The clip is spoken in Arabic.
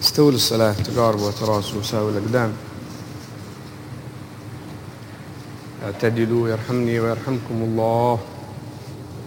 استووا للصلاة، تقاربوا وتراصوا وساووا الأقدام، اعتدلوا يرحمني ويرحمكم الله.